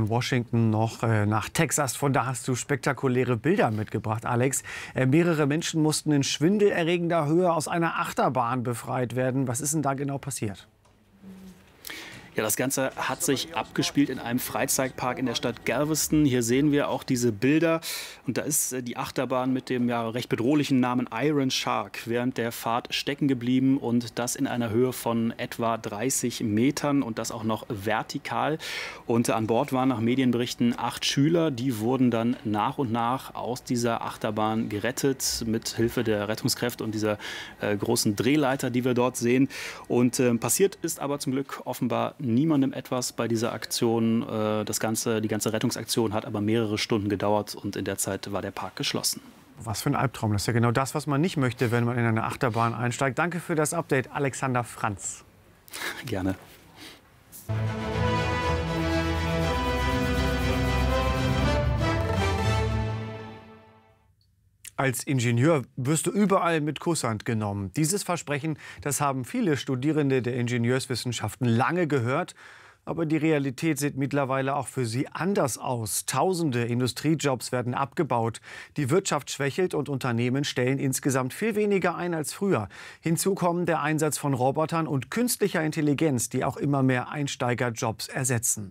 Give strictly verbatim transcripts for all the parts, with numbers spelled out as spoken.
von Washington noch äh, nach Texas. Von da hast du spektakuläre Bilder mitgebracht, Alex. Äh, mehrere Menschen mussten in schwindelerregender Höhe aus einer Achterbahn befreit werden. Was ist denn da genau passiert? Ja, das Ganze hat sich abgespielt in einem Freizeitpark in der Stadt Galveston. Hier sehen wir auch diese Bilder. Und da ist die Achterbahn mit dem ja recht bedrohlichen Namen Iron Shark während der Fahrt stecken geblieben. Und das in einer Höhe von etwa dreißig Metern und das auch noch vertikal. Und an Bord waren nach Medienberichten acht Schüler. Die wurden dann nach und nach aus dieser Achterbahn gerettet mit Hilfe der Rettungskräfte und dieser äh, großen Drehleiter, die wir dort sehen. Und äh, passiert ist aber zum Glück offenbar niemandem etwas bei dieser Aktion. Das Ganze, die ganze Rettungsaktion hat aber mehrere Stunden gedauert und in der Zeit war der Park geschlossen. Was für ein Albtraum. Das ist ja genau das, was man nicht möchte, wenn man in eine Achterbahn einsteigt. Danke für das Update, Alexander Franz. Gerne. Als Ingenieur wirst du überall mit Kusshand genommen. Dieses Versprechen, das haben viele Studierende der Ingenieurswissenschaften lange gehört. Aber die Realität sieht mittlerweile auch für sie anders aus. Tausende Industriejobs werden abgebaut. Die Wirtschaft schwächelt und Unternehmen stellen insgesamt viel weniger ein als früher. Hinzu kommen der Einsatz von Robotern und künstlicher Intelligenz, die auch immer mehr Einsteigerjobs ersetzen.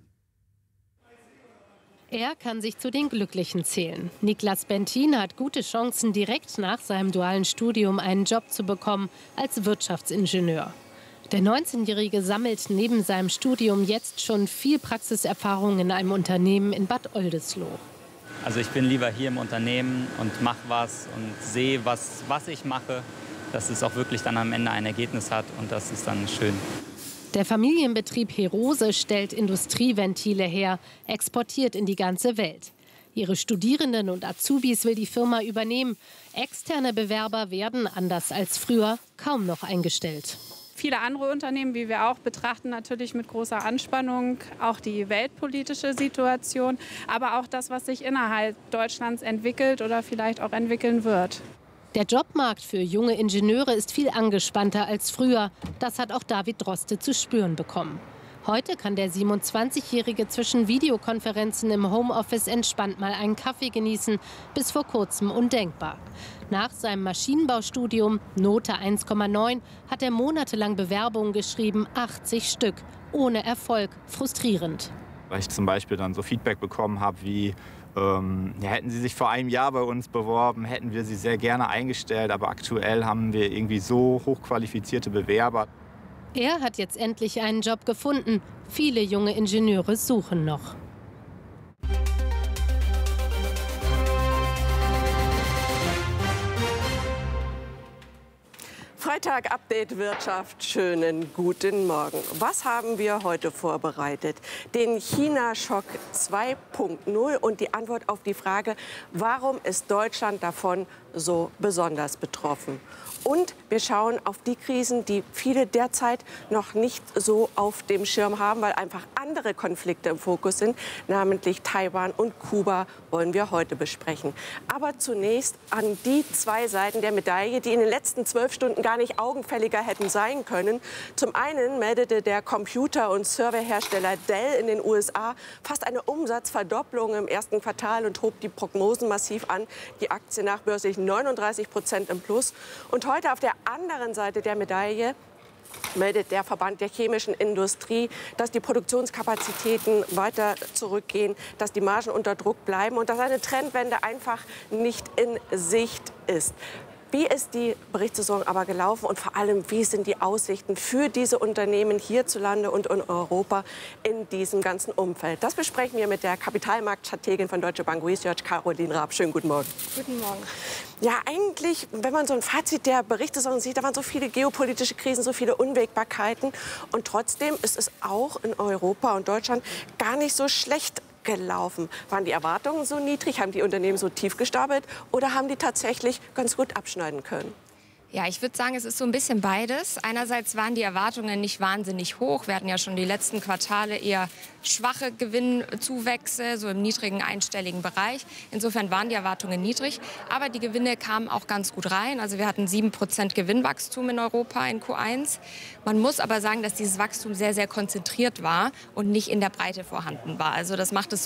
Er kann sich zu den Glücklichen zählen. Niklas Bentin hat gute Chancen, direkt nach seinem dualen Studium einen Job zu bekommen als Wirtschaftsingenieur. Der neunzehnjährige sammelt neben seinem Studium jetzt schon viel Praxiserfahrung in einem Unternehmen in Bad Oldesloe. Also ich bin lieber hier im Unternehmen und mache was und sehe, was, was ich mache, dass es auch wirklich dann am Ende ein Ergebnis hat und das ist dann schön. Der Familienbetrieb Herose stellt Industrieventile her, exportiert in die ganze Welt. Ihre Studierenden und Azubis will die Firma übernehmen. Externe Bewerber werden, anders als früher, kaum noch eingestellt. Viele andere Unternehmen, wie wir auch, betrachten natürlich mit großer Anspannung auch die weltpolitische Situation, aber auch das, was sich innerhalb Deutschlands entwickelt oder vielleicht auch entwickeln wird. Der Jobmarkt für junge Ingenieure ist viel angespannter als früher. Das hat auch David Droste zu spüren bekommen. Heute kann der siebenundzwanzigjährige zwischen Videokonferenzen im Homeoffice entspannt mal einen Kaffee genießen. Bis vor kurzem undenkbar. Nach seinem Maschinenbaustudium, Note eins Komma neun, hat er monatelang Bewerbungen geschrieben, achtzig Stück. Ohne Erfolg, frustrierend. Weil ich zum Beispiel dann so Feedback bekommen habe wie, ähm, ja, hätten Sie sich vor einem Jahr bei uns beworben, hätten wir Sie sehr gerne eingestellt. Aber aktuell haben wir irgendwie so hochqualifizierte Bewerber. Er hat jetzt endlich einen Job gefunden. Viele junge Ingenieure suchen noch. Freitag Update Wirtschaft. Schönen guten Morgen. Was haben wir heute vorbereitet? Den China-Schock zwei Punkt null und die Antwort auf die Frage, warum ist Deutschland davon so besonders betroffen? Und wir schauen auf die Krisen, die viele derzeit noch nicht so auf dem Schirm haben, weil einfach andere Konflikte im Fokus sind, namentlich Taiwan und Kuba wollen wir heute besprechen. Aber zunächst an die zwei Seiten der Medaille, die in den letzten zwölf Stunden gar nicht augenfälliger hätten sein können. Zum einen meldete der Computer- und Serverhersteller Dell in den U S A fast eine Umsatzverdopplung im ersten Quartal und hob die Prognosen massiv an. Die Aktie nachbörslich neununddreißig Prozent im Plus. Und heute auf der anderen Seite der Medaille meldet der Verband der chemischen Industrie, dass die Produktionskapazitäten weiter zurückgehen, dass die Margen unter Druck bleiben und dass eine Trendwende einfach nicht in Sicht ist. Wie ist die Berichtssaison aber gelaufen und vor allem, wie sind die Aussichten für diese Unternehmen hierzulande und in Europa in diesem ganzen Umfeld? Das besprechen wir mit der Kapitalmarktstrategin von Deutsche Bank Research, Caroline Raab. Schönen guten Morgen. Guten Morgen. Ja, eigentlich, wenn man so ein Fazit der Berichtssaison sieht, da waren so viele geopolitische Krisen, so viele Unwägbarkeiten. Und trotzdem ist es auch in Europa und Deutschland gar nicht so schlecht gelaufen. Waren die Erwartungen so niedrig? Haben die Unternehmen so tief gestapelt? Oder haben die tatsächlich ganz gut abschneiden können? Ja, ich würde sagen, es ist so ein bisschen beides. Einerseits waren die Erwartungen nicht wahnsinnig hoch. Wir hatten ja schon die letzten Quartale eher schwache Gewinnzuwächse, so im niedrigen einstelligen Bereich. Insofern waren die Erwartungen niedrig. Aber die Gewinne kamen auch ganz gut rein. Also wir hatten sieben Prozent Gewinnwachstum in Europa in Q eins. Man muss aber sagen, dass dieses Wachstum sehr, sehr konzentriert war und nicht in der Breite vorhanden war. Also das macht es